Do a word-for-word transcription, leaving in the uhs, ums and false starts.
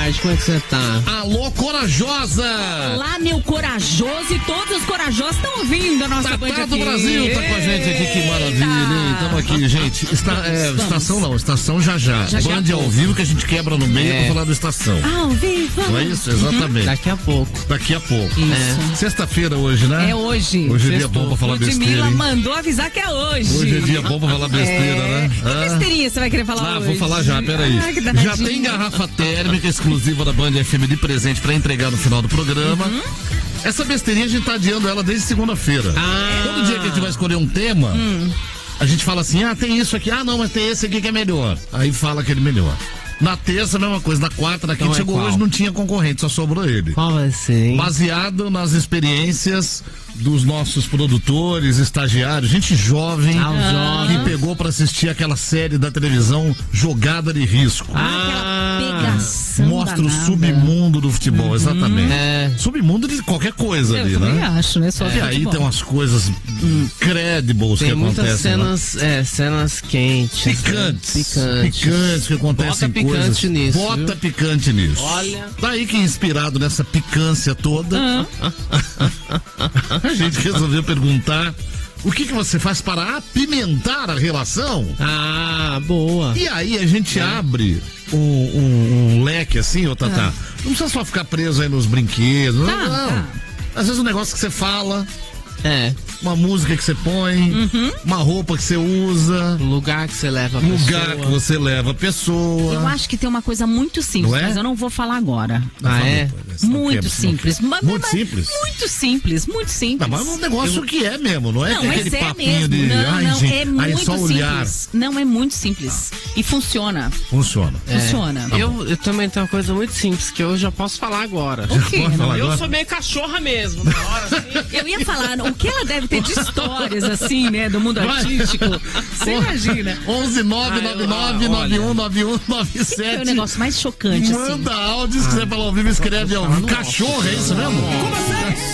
tarde, como é que você tá? Alô, corajosa! Olá, meu corajoso, e todos os corajosos estão ouvindo a nossa Band Tatá do Brasil tá com a gente aqui, que maravilha, hein? Estamos aqui, gente. Está, é, estação não, estação já já. Já, já Band é ao vivo que a gente quebra no meio É. pra falar do estação. Ao vivo. Não é isso? Exatamente. Daqui a pouco. Daqui a pouco. Isso. Sexta-feira hoje, né? É hoje. Hoje é dia Sextou. bom pra falar besteira, Ludmilla hein? mandou avisar que é hoje. Hoje é dia bom pra falar besteira, É. né? Que Ah. besteirinha você vai querer falar Ah, hoje? vou falar já, peraí. Ah, que Já danadinho. tem garrafa térmica exclusiva da Band F M de presente pra entregar no final do programa. Uhum. Essa besteirinha a gente tá adiando ela desde segunda-feira. Ah. Todo dia que a gente vai escolher um tema, Hum. a gente fala assim, ah, tem isso aqui, ah não, mas tem esse aqui que é melhor. Aí fala aquele melhor. Na terça, a mesma coisa. Na quarta, na quinta, Então é chegou qual? hoje, não tinha concorrente, só sobrou ele. Qual vai ser, hein? Baseado nas experiências dos nossos produtores, estagiários, gente jovem Ah, os jovens. que pegou pra assistir aquela série da televisão Jogada de Risco. Ah, aquela pegação Mostra o danada. submundo do futebol, exatamente. É. Submundo de qualquer coisa Eu ali, também né? acho, né? Só E aí tem umas coisas credibles que Tem muitas acontecem. né? cenas, é, cenas quentes. Picantes. Né? Picantes. Picantes que acontecem Bota picante coisas. nisso, Bota viu? picante nisso. Olha. Daí que inspirado nessa picância toda, a gente resolveu perguntar o que, que você faz para apimentar a relação? Ah, boa. E aí a gente abre um, um- um leque assim, ô Tatá. Não precisa só ficar preso aí nos brinquedos. Tá, não, não. tá. Às vezes um negócio que você fala, É, uma música que você põe, uma roupa que você usa, o lugar que você leva a um lugar pessoa. que você leva a pessoa. Eu acho que tem uma coisa muito simples, Não é? mas eu não vou falar agora. Ah, é? Muito simples. Mas- Muito mas- simples? Muito simples, muito simples. Não, mas é um negócio que é mesmo, não é Não, que mas aquele é papinho mesmo. de. Não, ai, não, gente, é aí muito só olhar. simples. Não, é muito simples. E funciona. Funciona. Funciona. Eu, eu também tenho uma coisa muito simples que eu já posso falar agora. O quê? Pode falar Eu agora? sou meio cachorra mesmo, na hora assim. Eu ia falar, o que ela deve ter de histórias, assim, né, do mundo Vai. artístico. Você imagina. onze nove nove nove nove um nove um nove É o sete. negócio mais chocante, assim. Manda áudios que você fala ao vivo, escreve ao vivo. falando Cachorro, é isso mesmo? Como assim?